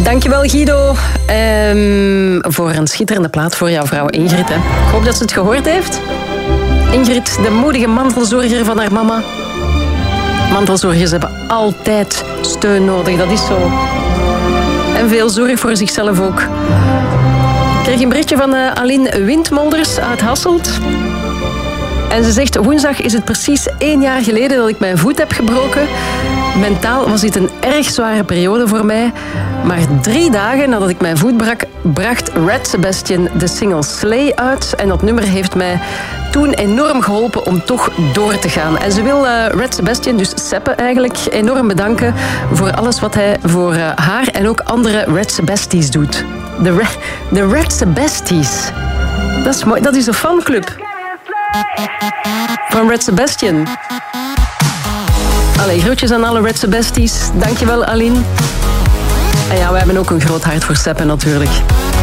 Dankjewel Guido voor een schitterende plaat voor jouw vrouw Ingrid. Hè. Ik hoop dat ze het gehoord heeft. Ingrid, de moedige mantelzorger van haar mama. Mantelzorgers hebben altijd steun nodig, dat is zo. En veel zorg voor zichzelf ook. Ik kreeg een berichtje van Aline Windmolders uit Hasselt. En ze zegt, woensdag is het precies 1 jaar geleden dat ik mijn voet heb gebroken. Mentaal was dit een erg zware periode voor mij. Maar 3 dagen nadat ik mijn voet brak, bracht Red Sebastian de single Slay uit. En dat nummer heeft mij toen enorm geholpen om toch door te gaan. En ze wil Red Sebastian, dus Seppe eigenlijk, enorm bedanken voor alles wat hij voor haar en ook andere Red Sebasties doet. De Red Sebasties. Dat is mooi, dat is een fanclub van Red Sebastian. Allee, groetjes aan alle Red Sebasties. Dankjewel, Aline. En ja, wij hebben ook een groot hart voor Seppe natuurlijk.